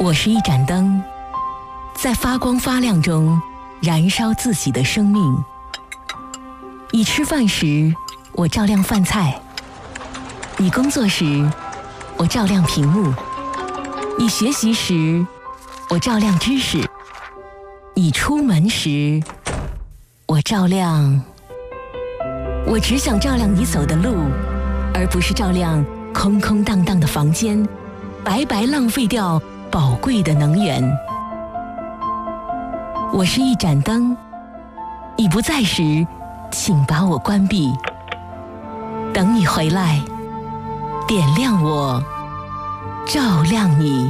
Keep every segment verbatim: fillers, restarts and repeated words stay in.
我是一盏灯，在发光发亮中燃烧自己的生命。你吃饭时，我照亮饭菜；你工作时，我照亮屏幕；你学习时，我照亮知识；你出门时，我照亮。我只想照亮你走的路，而不是照亮空空荡荡的房间，白白浪费掉宝贵的能源。我是一盏灯，你不在时，请把我关闭。等你回来，点亮我，照亮你。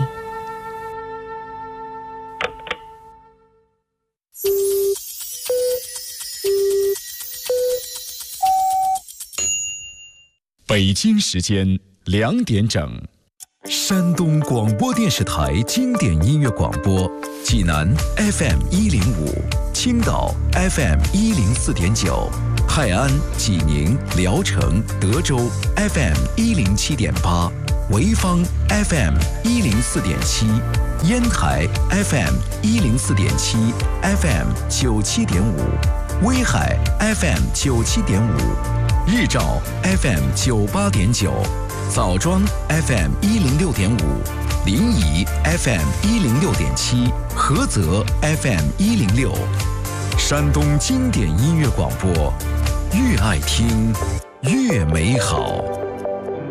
北京时间两点整。 山东广播电视台经典音乐广播，济南 F M 一零五，青岛 F M 一零四点九，泰安、济宁、聊城、德州 F M 一零七点八，潍坊 F M 一零四点七，烟台 F M 一零四点七 ，F M 九七点五，威海 F M 九七点五，日照 F M 九八点九。枣庄 F M 一零六点五，临沂 F M 一零六点七，菏泽 F M 一零六，山东经典音乐广播，越爱听越美好。